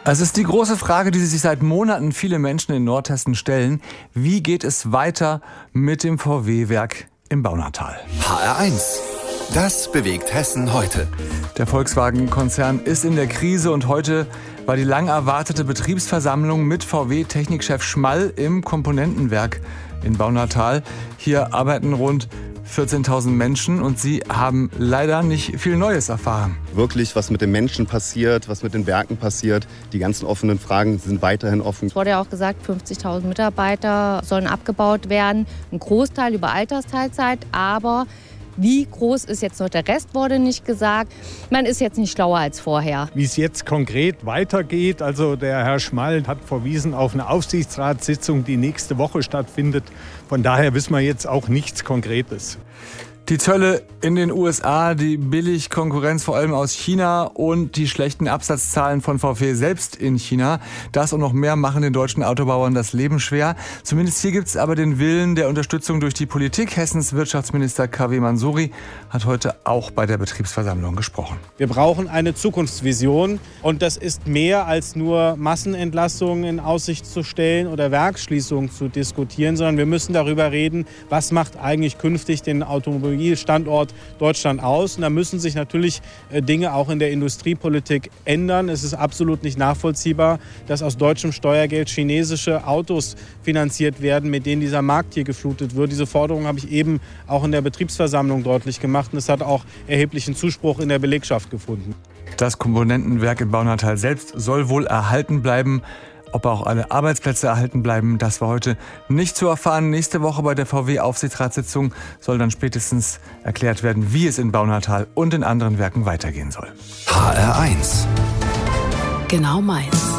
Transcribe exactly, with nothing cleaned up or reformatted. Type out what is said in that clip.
Es ist die große Frage, die sich seit Monaten viele Menschen in Nordhessen stellen. Wie geht es weiter mit dem V W-Werk im Baunatal? H R eins. Das bewegt Hessen heute. Der Volkswagen-Konzern ist in der Krise und heute war die lang erwartete Betriebsversammlung mit V W-Technikchef Schmall im Komponentenwerk in Baunatal. Hier arbeiten rund vierzehntausend Menschen und sie haben leider nicht viel Neues erfahren. Wirklich, was mit den Menschen passiert, was mit den Werken passiert, die ganzen offenen Fragen sind weiterhin offen. Es wurde ja auch gesagt, fünfzigtausend Mitarbeiter sollen abgebaut werden, ein Großteil über Altersteilzeit, aber wie groß ist jetzt noch der Rest, wurde nicht gesagt. Man ist jetzt nicht schlauer als vorher. Wie es jetzt konkret weitergeht, also der Herr Schmall hat verwiesen auf eine Aufsichtsratssitzung, die nächste Woche stattfindet. Von daher wissen wir jetzt auch nichts Konkretes. Die Zölle in den U S A, die Billigkonkurrenz vor allem aus China und die schlechten Absatzzahlen von V W selbst in China. Das und noch mehr machen den deutschen Autobauern das Leben schwer. Zumindest hier gibt es aber den Willen der Unterstützung durch die Politik. Hessens Wirtschaftsminister K W Mansouri hat heute auch bei der Betriebsversammlung gesprochen. Wir brauchen eine Zukunftsvision und das ist mehr als nur Massenentlassungen in Aussicht zu stellen oder Werksschließungen zu diskutieren, sondern wir müssen darüber reden, was macht eigentlich künftig den Automobil Standort Deutschland aus. Und da müssen sich natürlich Dinge auch in der Industriepolitik ändern. Es ist absolut nicht nachvollziehbar, dass aus deutschem Steuergeld chinesische Autos finanziert werden, mit denen dieser Markt hier geflutet wird. Diese Forderung habe ich eben auch in der Betriebsversammlung deutlich gemacht. Und es hat auch erheblichen Zuspruch in der Belegschaft gefunden. Das Komponentenwerk in Baunatal selbst soll wohl erhalten bleiben. Ob auch alle Arbeitsplätze erhalten bleiben, das war heute nicht zu erfahren. Nächste Woche bei der V W-Aufsichtsratssitzung soll dann spätestens erklärt werden, wie es in Baunatal und in anderen Werken weitergehen soll. H R eins. Genau meins.